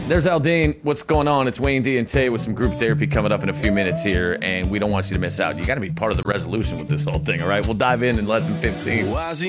There's Aldine. What's going on? It's Wayne D and Tay with some group therapy coming up in a few minutes here, and we don't want you to miss out. You got to be part of the resolution with this whole thing, all right? We'll dive in less than 15.